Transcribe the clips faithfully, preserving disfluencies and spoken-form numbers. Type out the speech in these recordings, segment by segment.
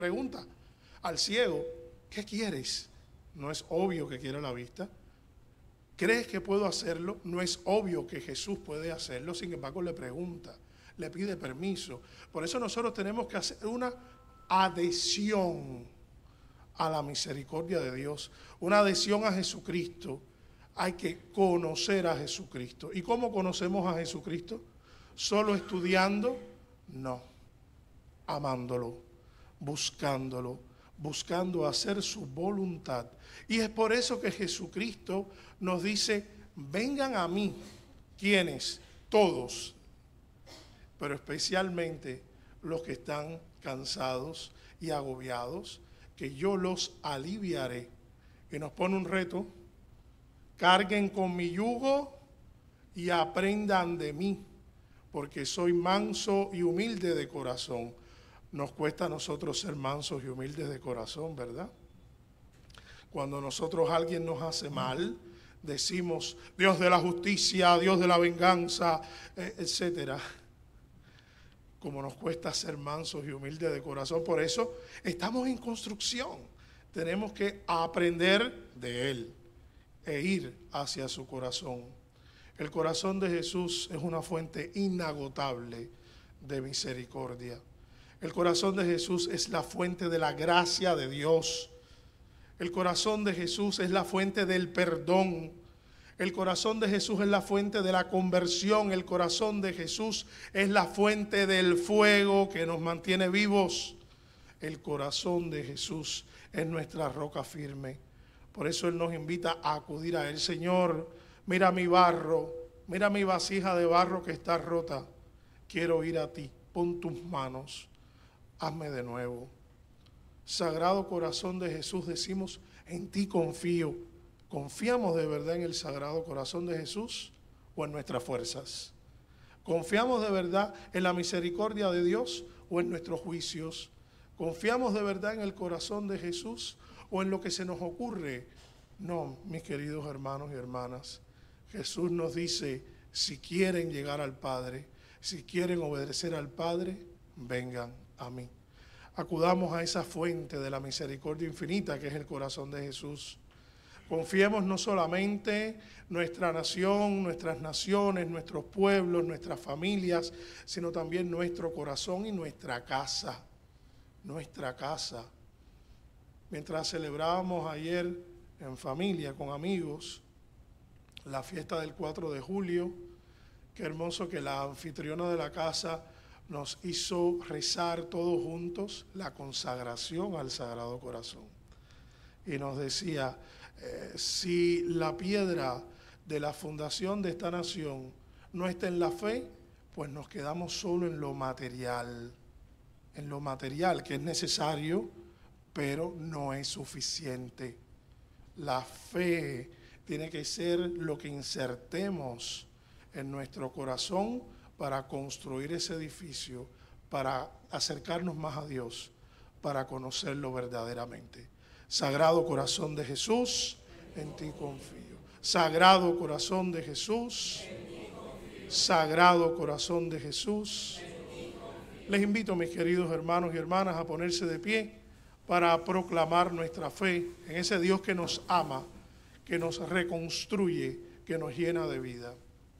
pregunta al ciego, ¿qué quieres? No es obvio que quiera la vista. ¿Crees que puedo hacerlo? No es obvio que Jesús puede hacerlo, sin embargo le pregunta, le pide permiso. Por eso nosotros tenemos que hacer una adhesión a la misericordia de Dios, una adhesión a Jesucristo. Hay que conocer a Jesucristo. ¿Y cómo conocemos a Jesucristo? ¿Solo estudiando? No, amándolo, buscándolo, buscando hacer su voluntad. Y es por eso que Jesucristo nos dice, vengan a mí. ¿Quiénes? Todos, pero especialmente los que están cansados y agobiados, que yo los aliviaré. Y nos pone un reto, carguen con mi yugo y aprendan de mí, porque soy manso y humilde de corazón. Nos cuesta a nosotros ser mansos y humildes de corazón, ¿verdad? Cuando nosotros alguien nos hace mal, decimos, Dios de la justicia, Dios de la venganza, etcétera. Como nos cuesta ser mansos y humildes de corazón. Por eso estamos en construcción. Tenemos que aprender de Él e ir hacia su corazón. El corazón de Jesús es una fuente inagotable de misericordia. El corazón de Jesús es la fuente de la gracia de Dios. El corazón de Jesús es la fuente del perdón. El corazón de Jesús es la fuente de la conversión. El corazón de Jesús es la fuente del fuego que nos mantiene vivos. El corazón de Jesús es nuestra roca firme. Por eso Él nos invita a acudir a Él. Señor, mira mi barro, mira mi vasija de barro que está rota. Quiero ir a ti. Pon tus manos. Hazme de nuevo. Sagrado corazón de Jesús, decimos, en ti confío. ¿Confiamos de verdad en el Sagrado Corazón de Jesús o en nuestras fuerzas? ¿Confiamos de verdad en la misericordia de Dios o en nuestros juicios? ¿Confiamos de verdad en el corazón de Jesús o en lo que se nos ocurre? No, mis queridos hermanos y hermanas. Jesús nos dice, si quieren llegar al Padre, si quieren obedecer al Padre, vengan a mí. Acudamos a esa fuente de la misericordia infinita que es el corazón de Jesús. Confiemos no solamente nuestra nación, nuestras naciones, nuestros pueblos, nuestras familias, sino también nuestro corazón y nuestra casa. Nuestra casa. Mientras celebrábamos ayer en familia, con amigos, la fiesta del cuatro de julio, qué hermoso que la anfitriona de la casa nos hizo rezar todos juntos la consagración al Sagrado Corazón. Y nos decía, eh, si la piedra de la fundación de esta nación no está en la fe, pues nos quedamos solo en lo material, en lo material que es necesario, pero no es suficiente. La fe tiene que ser lo que insertemos en nuestro corazón para construir ese edificio, para acercarnos más a Dios, para conocerlo verdaderamente. Sagrado Corazón de Jesús, en ti confío. Sagrado Corazón de Jesús, Sagrado Corazón de Jesús. Les invito, mis queridos hermanos y hermanas, a ponerse de pie para proclamar nuestra fe en ese Dios que nos ama, que nos reconstruye, que nos llena de vida.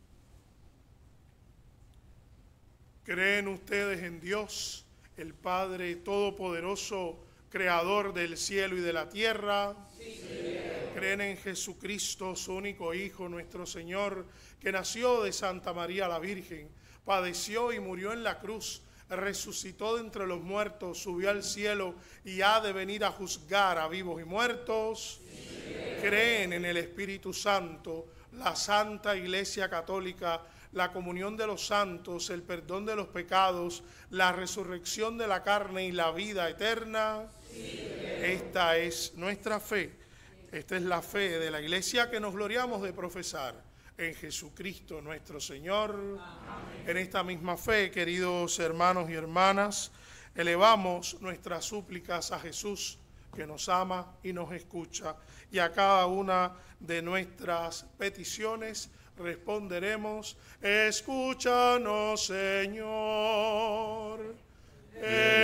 ¿Creen ustedes en Dios, el Padre Todopoderoso, Creador del cielo y de la tierra? Sí. ¿Creen en Jesucristo, su único Hijo, nuestro Señor, que nació de Santa María la Virgen, padeció y murió en la cruz, resucitó de entre los muertos, subió al cielo y ha de venir a juzgar a vivos y muertos? Sí. ¿Creen en el Espíritu Santo, la Santa Iglesia Católica, la comunión de los santos, el perdón de los pecados, la resurrección de la carne y la vida eterna? Sí. Esta es nuestra fe. Esta es la fe de la Iglesia que nos gloriamos de profesar en Jesucristo nuestro Señor. Amén. En esta misma fe, queridos hermanos y hermanas, elevamos nuestras súplicas a Jesús, que nos ama y nos escucha, y a cada una de nuestras peticiones responderemos, escúchanos, Señor.